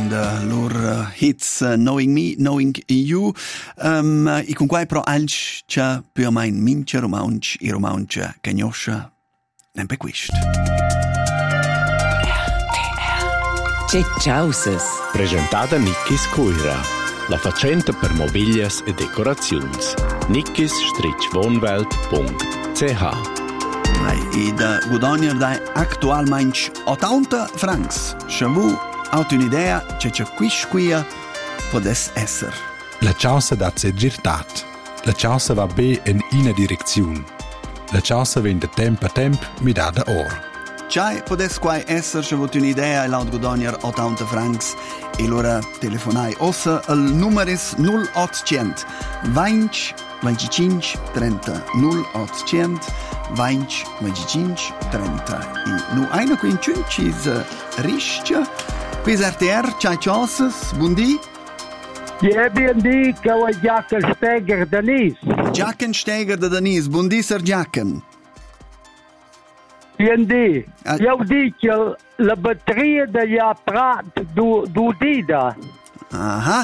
lor hits Knowing Me, Knowing You. I con quai pro alch c'è più o meno mince romanch e romanche cagnoscia nempe quist. Cecciauses. Presentata Nickis Cuira, la facenta per mobilias e decorazions. nickis-wohnwelt.ch. E da guadagnar dai actualmente 80 francs. Se vu avete un'idea c'è qui podes esser. La chance da girtat. La chance va be in una direzione. La chance vende tempo a tempo mi dà da or. C'hai podes quai esser se avete un'idea e laut guadagnar 80 francs e l'ora telefonai. Ossa il numero is 0800 20 25 30 0800 20 25 30 e nu eine quincincis riscia quis RTR c'hai chances buondì BND che ho Jackensteger Denis Jackensteger de Denis buondì Sir Jacken BND io dico la batteria degli apparati du dida aha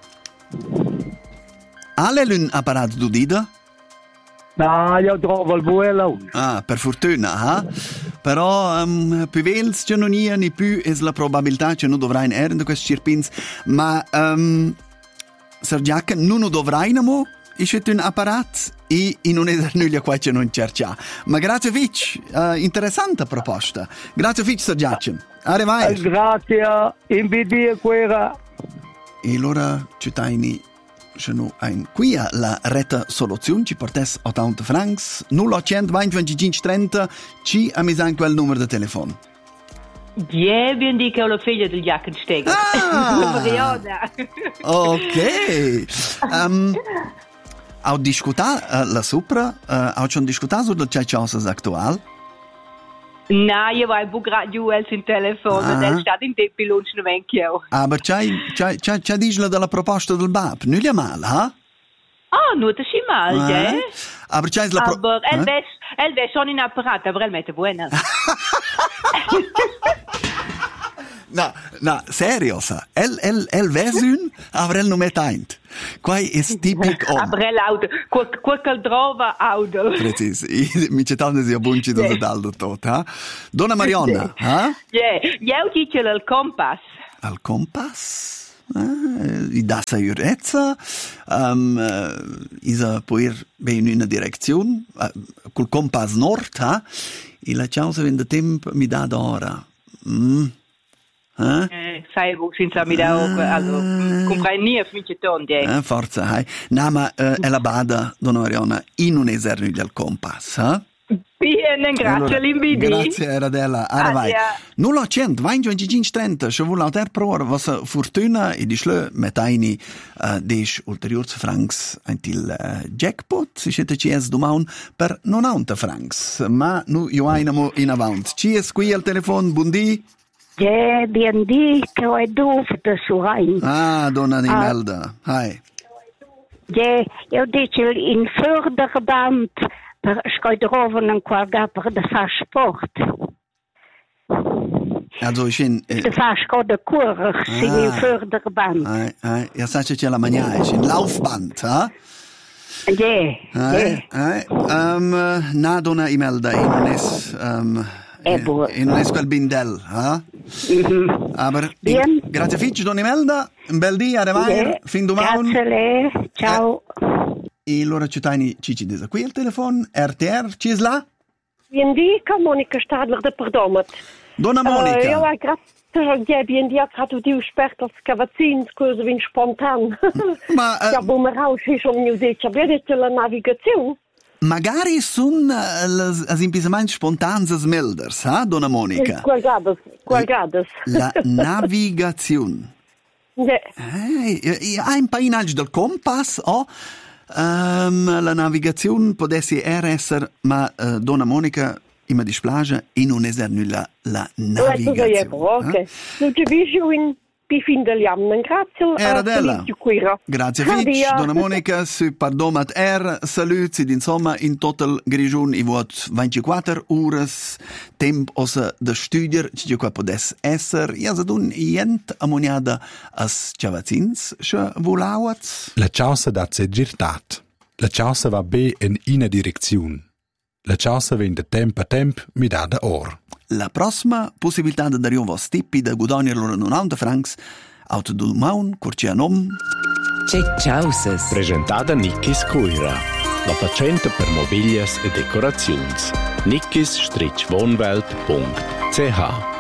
alle un apparato du dida. No, io trovo il vuelo. Ah, per fortuna, però più vels che non è né più è la probabilità che non dovrai in questi cirpins, ma Sir Jack non dovrai namo c'è un apparato e non è nulla qua che non cerca. Ma grazie Fitch, interessante proposta. Grazie Fitch Sir Jack. Arrivai. Grazie, invidia quella. E allora ci taini se no ein qui la retta soluzione ci portes 80 francs 0800 20 25 30 ci amisan quel numero di telefono. BND che ho la figlia del Jackensteger. Ok. Ho discutato la sopra, ho schon discutato sulle chances attuali. No, je vai bugrad giù al sin telefono, del staat in te pilonch no venchio. Aber c'hai disla della proposta del BAP, non è male, ha? Ah, nur das ist mal, ja. Aber c'hai la Aber el ves schon in apparat, aber el mette buena. No, serio sa. El vesun, aber el non mette eint. Quai is tipic om. Aber el auto, quel trova auto. Precis. Mi c'è tanto sia bunci da daldo tot, ha? Donna Marionna, ha? Ja, io dico il compass. Al compass? I dassa urezza, isa poir ben in una direzione, col compass nord, ha? E la chance vende tempo mi dà d'ora. Sai wo senza mi da allora comprai nie finché tonde. Forza, hai. No, ma è la bada, Donna Marionna, in un eserno del compass, ha? Bene, grazie allora, l'invidi. Grazie Radella. Ora vai. 0800 20 25 30, se vuol alter pro was fortuna e di schlö met eini des ulteriors francs antil jackpot, si siete CS domaun per 90 francs. Ma nu io ainamo in avant. CS qui al telefono, buondì. Ja, BND che ho dovute su Rhein. Ah, Donna Imelda. Hi. Ja, io dico in Förderband per Skoidroven qua per de Fahrsport. Also ich in de Fahrskode Kurs in Förderband. Ja, sagte ja la magna, ich in Laufband, ha? Ja. Na Donna Imelda, non es non es quel bindel, ha? Aber grazie Fitch, Donna Imelda, un bel dia, arrivai, fin domani. Grazie lei, ciao. E allora ci tani Cici desa qui al telefono, RTR, ci è là? BND, Monika Stadler de Perdomet. Donna Monika. Ja, grazie, BND hat gerade die gesperrt als Cavazinskurse wie spontan. Ma ja, wo man raus ist um New Zealand, vedete la navigazione. Magari sono semplicemente spontanze melders, Donna Monika? Qualgadas. La navigazione. Hai un paio del compass, la navigazione potesse essere, ma Donna Monika ima dispiace e non è nulla la navigazione. Ok. Non ci visto Pi fin degli anni. Grazie. Era della. Grazie Fitch, donna Monica, su pardomat saluti, insomma, in total grigiun i vot 24 ores, temp osa da studier, ci qua podes esser, ja zadun jent ammoniada as ciavazins, sche volauats. La chausa dat se girtat. La chausa va be in ina direziun. La chausa vende temp a temp mi da da or. La prossima possibilità di dare un vostro tipi da guadagnare loro 90 francs, auto dul maun, curcia nom. Chausas. Presentata Nickis Coira. La facente per mobilias e decorazions. nickis-wohnwelt.ch